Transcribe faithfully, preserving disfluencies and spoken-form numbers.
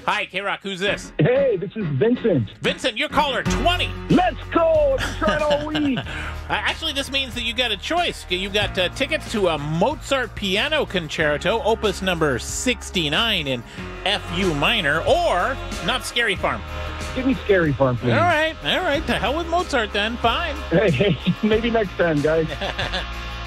Hi, K-Rock, who's this? Hey, this is Vincent. Vincent, you're caller twenty. Let's go! I've been trying all week. Uh, actually, this means that you got a choice. You got uh, tickets to a Mozart Piano Concerto, opus number sixty-nine in F U minor, or Not Scary Farm. Give me Scary Farm, please. All right, all right. To hell with Mozart then. Fine. Hey, hey, maybe next time, guys.